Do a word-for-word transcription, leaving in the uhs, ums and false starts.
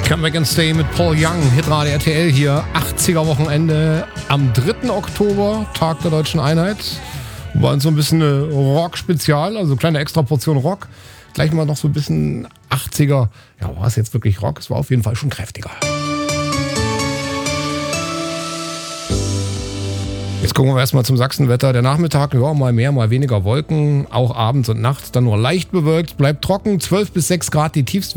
Come Back and Stay mit Paul Young, Hitradio R T L hier, achtziger-Wochenende am dritten Oktober, Tag der Deutschen Einheit. War uns so ein bisschen eine Rock-Spezial, also kleine extra Portion Rock. Gleich mal noch so ein bisschen achtziger. Ja, war es jetzt wirklich Rock? Es war auf jeden Fall schon kräftiger. Jetzt gucken wir erstmal zum Sachsenwetter. Der Nachmittag, ja, mal mehr, mal weniger Wolken. Auch abends und nachts dann nur leicht bewölkt. Bleibt trocken, zwölf bis sechs Grad die Tiefstwerte.